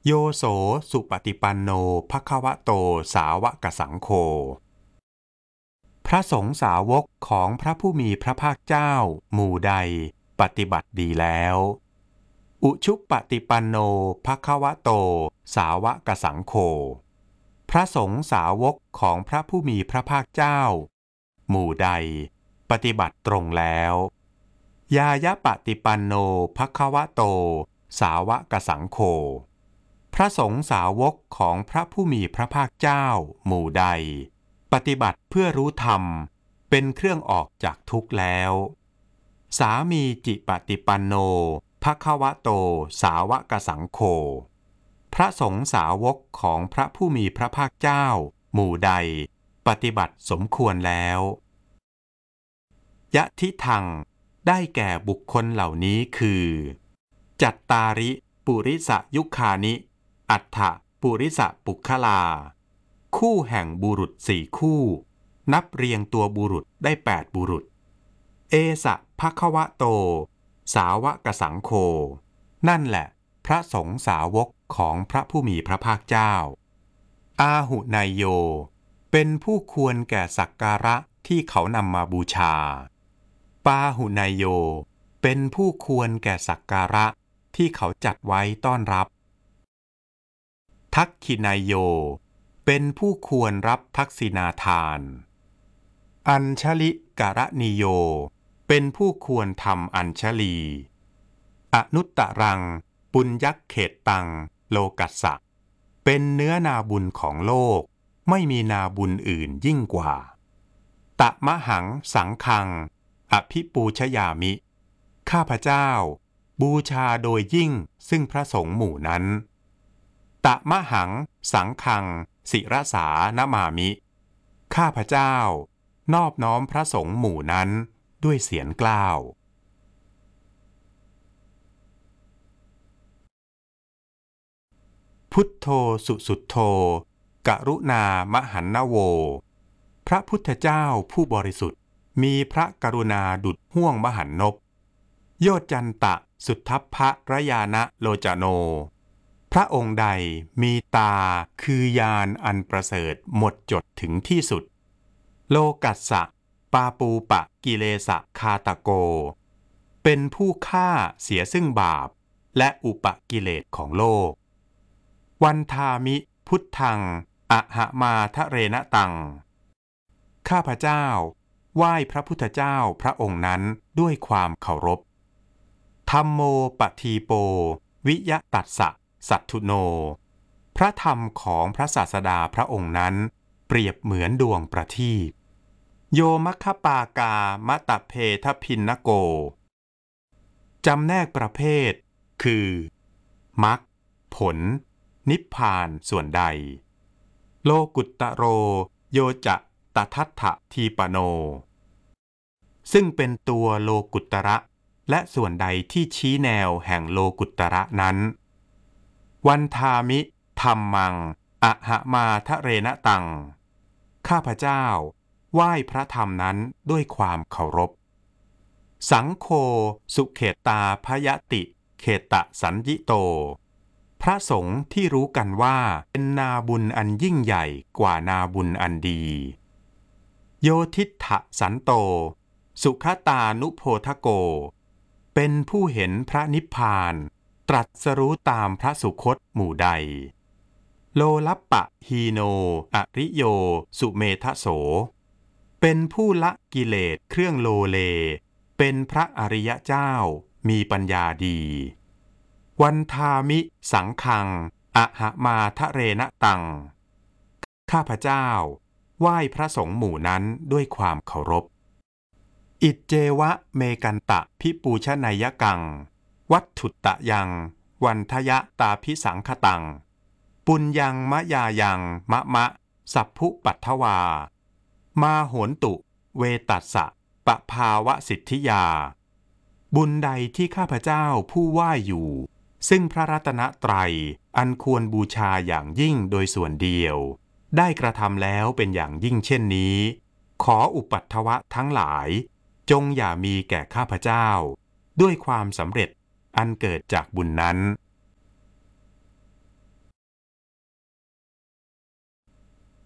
โยโสสุปฏิปันโนภควโตสาวกสังโฆพระสงฆ์สาวกของพระผู้มีพระภาคเจ้าหมู่ใดปฏิบัติดีแล้วอุชุปฏิปันโนภควโตสาวกสังโฆพระสงฆ์สาวกของพระผู้มีพระภาคเจ้าหมู่ใดปฏิบัติตรงแล้วยายะปฏิปันโนภควโตสาวกสังโฆพระสงฆ์สาวกของพระผู้มีพระภาคเจ้าหมู่ใดปฏิบัติเพื่อรู้ธรรมเป็นเครื่องออกจากทุกข์แล้วสามีจิปฏิปันโนภควโตสาวกสังโฆพระสงฆ์สาวกของพระผู้มีพระภาคเจ้าหมู่ใดปฏิบัติสมควรแล้วยะทิทังได้แก่บุคคลเหล่านี้คือจัตตาริปุริสยุคานิอัฏฐปุริสปุคลาคู่แห่งบุรุษ4คู่นับเรียงตัวบุรุษได้8บุรุษเอสะภควโตสาวกสังโฆนั่นแหละพระสงฆ์สาวกของพระผู้มีพระภาคเจ้าอาหุนายโยเป็นผู้ควรแก่สักการะที่เขานำมาบูชาปาหุนายโยเป็นผู้ควรแก่สักการะที่เขาจัดไว้ต้อนรับทักขินายโยเป็นผู้ควรรับทักษิณาทานอัญชลิกรณิโยเป็นผู้ควรทำอัญชลีอนุตตรังปุญญักเขตตังโลกัสสะเป็นเนื้อนาบุญของโลกไม่มีนาบุญอื่นยิ่งกว่าตะมะหังสังฆังอภิปูชยามิข้าพเจ้าบูชาโดยยิ่งซึ่งพระสงฆ์หมู่นั้นตะมะหังสังฆังศิรสานมามิข้าพเจ้านอบน้อมพระสงฆ์หมู่นั้นด้วยเสียงกล้าวพุทโธสุสุทโธกรุณามหันนโวพระพุทธเจ้าผู้บริสุทธิ์มีพระกรุณาดุจห้วงมหันนพโยจันตะสุทธัพพะระยานะโลจโนพระองค์ใดมีตาคือญาณอันประเสริฐหมดจดถึงที่สุดโลกัสสะปาปูปะกิเลสะคาตโกเป็นผู้ฆ่าเสียซึ่งบาปและอุปกิเลสของโลกวันทามิพุทธังอะหะมาทะเรณตังข้าพเจ้าไหว้พระพุทธเจ้าพระองค์นั้นด้วยความเคารพธัมโมปทีโปวิยตัสสะสัตถุโนพระธรรมของพระศาสดาพระองค์นั้นเปรียบเหมือนดวงประทีปโยมัคคปากามะตะเพทพินนโกจำแนกประเภทคือมรรคผลนิพพานส่วนใดโลกุตตโรโยจะตทัฏฐทีปโนซึ่งเป็นตัวโลกุตระและส่วนใดที่ชี้แนวแห่งโลกุตระนั้นวันทามิธัมมังอะหะมาทะเรณตังข้าพเจ้าไหว้พระธรรมนั้นด้วยความเคารพสังโฆสุเขตาพยติเขตะสัญญิโตพระสงฆ์ที่รู้กันว่าเป็นนาบุญอันยิ่งใหญ่กว่านาบุญอันดีโยทิฏฐสันโตสุขตานุโพธโกเป็นผู้เห็นพระนิพพานตรัสรู้ตามพระสุคตหมู่ใดโลลัปปะฮีโนอริโยสุเมทโสเป็นผู้ละกิเลสเครื่องโลเลเป็นพระอริยเจ้ามีปัญญาดีวันทามิสังฆังอะหะมาทะเรณตังข้าพเจ้าไหว้พระสงฆ์หมู่นั้นด้วยความเคารพอิจเจวะเมกันตะพิปูชนายกังวัตถุตะยังวันทยะตาพิสังคตังปุญญังมะยายังมะมะสัพพุปัทถวามาโหนตุเวตัสสะปะภาวะสิทธิยาบุญใดที่ข้าพเจ้าผู้ไหว้อยู่ซึ่งพระรัตนตรัยอันควรบูชาอย่างยิ่งโดยส่วนเดียวได้กระทำแล้วเป็นอย่างยิ่งเช่นนี้ขออุปัฏฐวะทั้งหลายจงอย่ามีแก่ข้าพเจ้าด้วยความสำเร็จอันเกิดจากบุญนั้น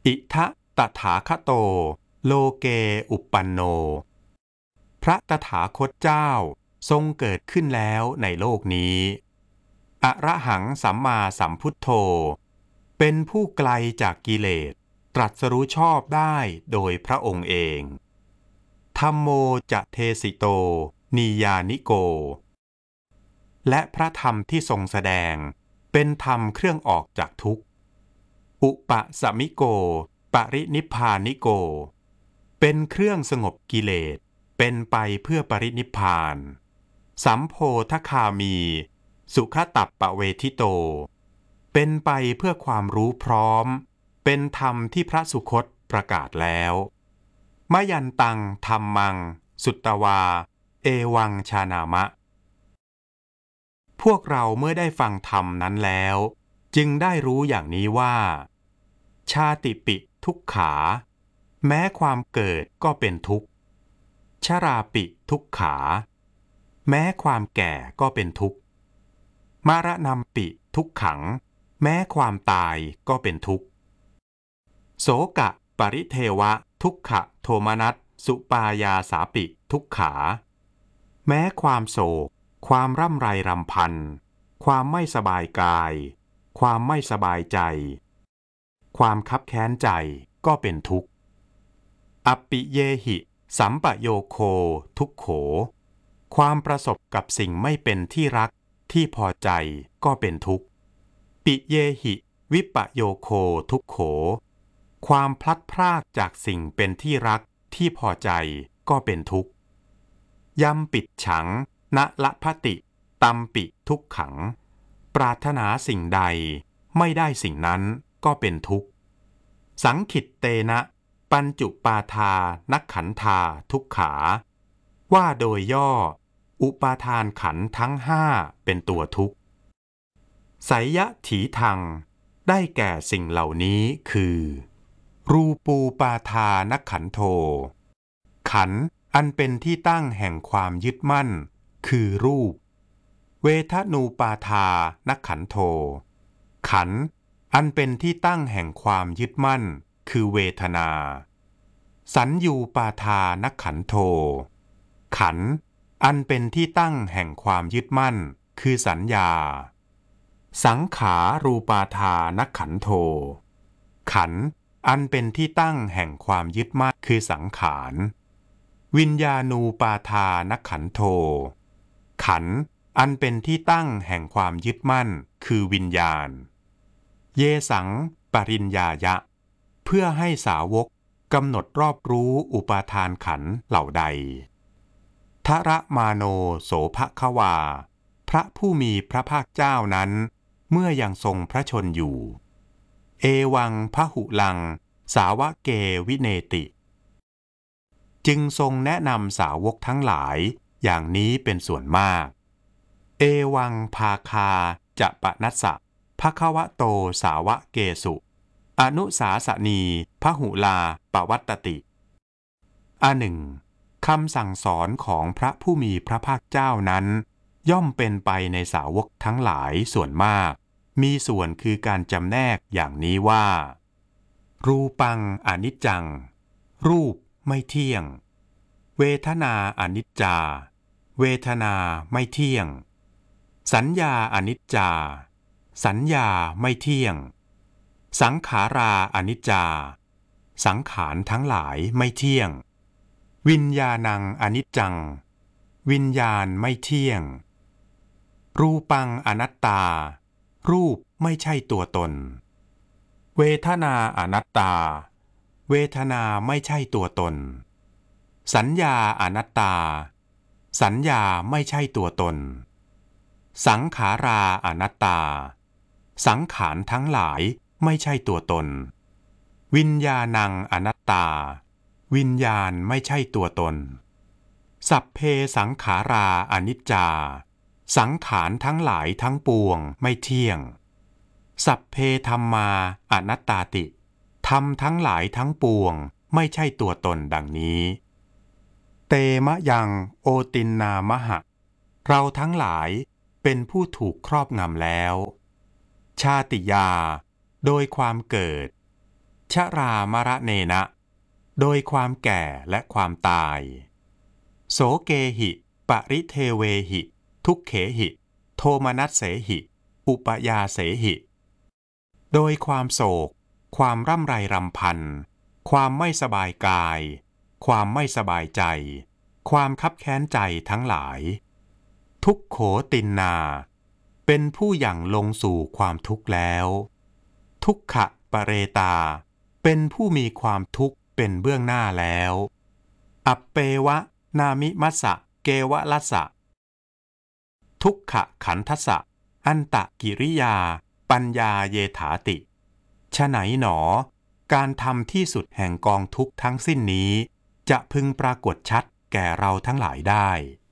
อิทะตถาคโตโลเกอุปปันโนพระตถาคตเจ้าทรงเกิดขึ้นแล้วในโลกนี้อระหังสัมมาสัมพุทโธเป็นผู้ไกลจากกิเลสตรัสรู้ชอบได้โดยพระองค์เองธัมโมจะเทสิโตนียานิโกและพระธรรมที่ทรงแสดงเป็นธรรมเครื่องออกจากทุกข์อุปสมิโกปรินิพพานิโกเป็นเครื่องสงบกิเลสเป็นไปเพื่อปรินิพพานสัมโพธคามีสุขตัปปเวทิโตเป็นไปเพื่อความรู้พร้อมเป็นธรรมที่พระสุคตประกาศแล้วมยันตังธัมมังสุตตวาเอวังชานามะพวกเราเมื่อได้ฟังธรรมนั้นแล้วจึงได้รู้อย่างนี้ว่าชาติปิทุกขาแม้ความเกิดก็เป็นทุกข์ชราปิทุกขาแม้ความแก่ก็เป็นทุกข์มรณัมปิทุกขังแม้ความตายก็เป็นทุกข์โสกะปริเทวะทุกขะโทมนัสสุปายาสาปิทุกขาแม้ความโศกความร่ำไรรำพันความไม่สบายกายความไม่สบายใจความคับแค้นใจก็เป็นทุกข์อัปปิเยหิสัมปโยโคทุกโขความประสบกับสิ่งไม่เป็นที่รักที่พอใจก็เป็นทุกข์ปิเยหิวิปโยโคทุกโขความพลัดพรากจากสิ่งเป็นที่รักที่พอใจก็เป็นทุกข์ยัมปิดฉังณละพติตัมปิทุกขังปรารถนาสิ่งใดไม่ได้สิ่งนั้นก็เป็นทุกข์สังขิตเตนะปัญจุปาทานักขันธาทุกขาว่าโดยย่ออุปาทานขันธ์ทั้งห้าเป็นตัวทุกข์ไสยถีทังได้แก่สิ่งเหล่านี้คือรูปูปาทานักขันโธขันธ์อันเป็นที่ตั้งแห่งความยึดมั่นคือรูปเวทนูปาทานักขันโธขันธ์อันเป็นที่ตั้งแห่งความยึดมั่นคือเวทนาสัญญูปาทานักขันโธขันธ์อันเป็นที่ตั้งแห่งความยึดมั่นคือสัญญาสังขารูปาทานักขันโธขันธ์อันเป็นที่ตั้งแห่งความยึดมั่นคือสังขารวิญญาณูปาทานักขันโธขันธ์อันเป็นที่ตั้งแห่งความยึดมั่นคือวิญญาณเยสังปริญญายะเพื่อให้สาวกกำหนดรอบรู้อุปาทานขันธ์เหล่าใดทระมาโนโสภควาพระผู้มีพระภาคเจ้านั้นเมื่อยังทรงพระชนอยู่เอวังพหุลังสาวะเกวิเนติจึงทรงแนะนำสาวกทั้งหลายอย่างนี้เป็นส่วนมากเอวังภาคาจะปนัสสะภควโตสาวะเกสุอนุสาสนีพหุลาปวัตตติอันหนึ่งคำสั่งสอนของพระผู้มีพระภาคเจ้านั้นย่อมเป็นไปในสาวกทั้งหลายส่วนมากมีส่วนคือการจำแนกอย่างนี้ว่ารูปังอนิจจังรูปไม่เที่ยงเวทนาอนิจจาเวทนาไม่เที่ยงสัญญาอนิจจาสัญญาไม่เที่ยงสังขาราอนิจจาสังขารทั้งหลายไม่เที่ยงวิญญาณังอนิจจังวิญญาณไม่เที่ยงรูปังอนัตตารูปไม่ใช่ตัวตนเวทนาอนัตตาเวทนาไม่ใช่ตัวตนสัญญาอนัตตาสัญญาไม่ใช่ตัวตนสังขาราอนัตตาสังขารทั้งหลายไม่ใช่ตัวตนวิญญาณังอนัตตาวิญญาณไม่ใช่ตัวตนสัพเพสังขาราอนิจจาสังขารทั้งหลายทั้งปวงไม่เที่ยงสัพเพธัมมาอนัตตาติธรรมทั้งหลายทั้งปวงไม่ใช่ตัวตนดังนี้เตมะยังโอตินนามหะเราทั้งหลายเป็นผู้ถูกครอบงำแล้วชาติยาโดยความเกิดชรามรณเนนะโดยความแก่และความตายโสเกหิปริเทเวหิทุกเขหิโทมนัสเสหิอุปยาเสหิโดยความโศกความร่ำไรรำพันความไม่สบายกายความไม่สบายใจความคับแค้นใจทั้งหลายทุกโขตินนาเป็นผู้หยั่งลงสู่ความทุกข์แล้วทุกขะปะเรตาเป็นผู้มีความทุกข์เป็นเบื้องหน้าแล้วอัปเปวะนามิมัสสะเกวะลัสสะทุกขะขันทัสสะอันตะกิริยาปัญญาเยถาติฉะไหนหนอการทำที่สุดแห่งกองทุกข์ทั้งสิ้นนี้จะพึงปรากฏชัดแก่เราทั้งหลายได้